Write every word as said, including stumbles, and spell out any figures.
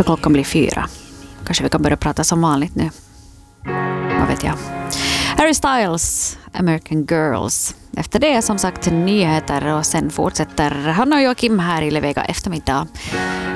klockan blir fyra. Kanske vi kan börja prata som vanligt nu. Vad vet jag. Harry Styles, American Girls. Efter det som sagt nyheter och sen fortsätter han och Joakim här i Levega eftermiddag.